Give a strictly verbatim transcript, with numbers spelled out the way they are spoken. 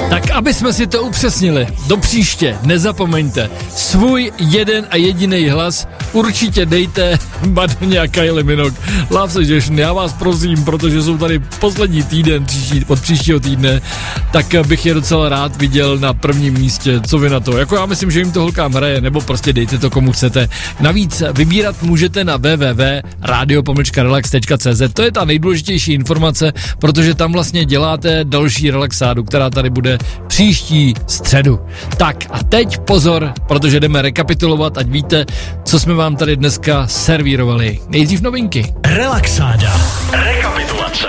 Tak aby jsme si to upřesnili, do příště nezapomeňte, svůj jeden a jediný hlas určitě dejte Madoně a Kylie Minogue. Love Suggestion, já vás prosím, protože jsou tady poslední týden příští, od příštího týdne, tak bych je docela rád viděl na prvním místě. Co vy na to? Jako já myslím, že jim to holkám hraje, nebo prostě dejte to komu chcete. Navíc vybírat můžete na w w w tečka radio pomlčka relax tečka c z. To je ta nejdůležitější informace, protože tam vlastně děláte další relaxádu, která tady bude příští středu. Tak a teď pozor, protože jdeme rekapitulovat, ať víte, co jsme vám tady dneska servírovali. Nejdřív novinky. Relaxáda. Rekapitulace.